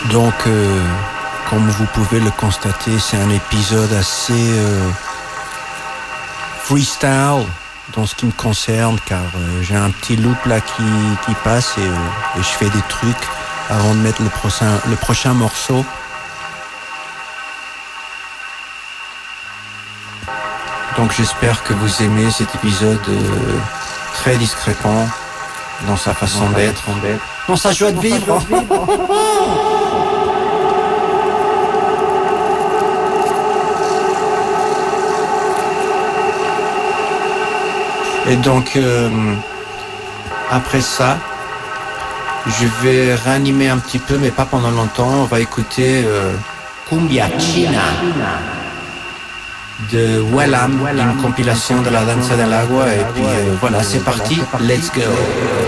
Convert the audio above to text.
Donc, comme vous pouvez le constater, c'est un épisode assez freestyle dans ce qui me concerne, car j'ai un petit loop là qui passe et je fais des trucs avant de mettre le prochain morceau. Donc j'espère que vous aimez cet épisode très discrètement dans sa façon d'être, dans sa joie de vivre. Et donc après ça, je vais réanimer un petit peu, mais pas pendant longtemps. On va écouter Cumbia China de Wellam, une compilation de la Danza del Agua. Et puis voilà, c'est parti, let's go.